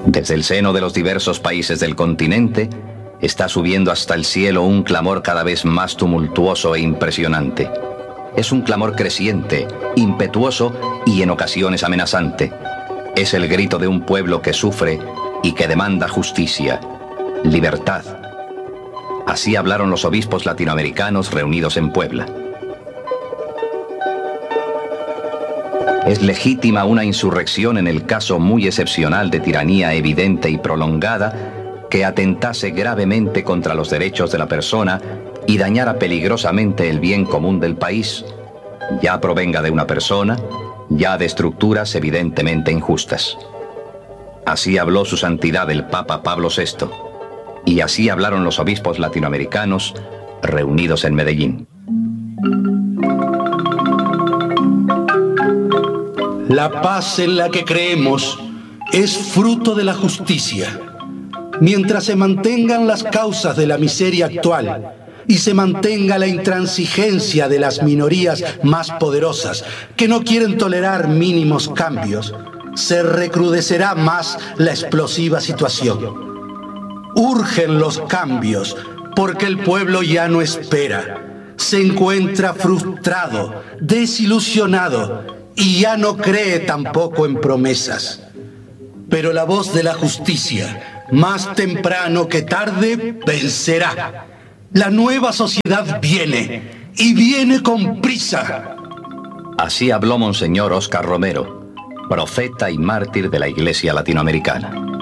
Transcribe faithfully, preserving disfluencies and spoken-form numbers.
Desde el seno de los diversos países del continente, está subiendo hasta el cielo un clamor cada vez más tumultuoso e impresionante. Es un clamor creciente, impetuoso y en ocasiones amenazante. Es el grito de un pueblo que sufre y que demanda justicia, libertad. Así hablaron los obispos latinoamericanos reunidos en Puebla. Es legítima una insurrección en el caso muy excepcional de tiranía evidente y prolongada que atentase gravemente contra los derechos de la persona y dañara peligrosamente el bien común del país, ya provenga de una persona, ya de estructuras evidentemente injustas. Así habló su santidad el Papa Pablo sexto, y así hablaron los obispos latinoamericanos reunidos en Medellín. La paz en la que creemos es fruto de la justicia. Mientras se mantengan las causas de la miseria actual y se mantenga la intransigencia de las minorías más poderosas que no quieren tolerar mínimos cambios, se recrudecerá más la explosiva situación. Urgen los cambios porque el pueblo ya no espera. Se encuentra frustrado, desilusionado y ya no cree tampoco en promesas. Pero la voz de la justicia, más temprano que tarde, vencerá. La nueva sociedad viene, y viene con prisa. Así habló Monseñor Óscar Romero, profeta y mártir de la Iglesia latinoamericana.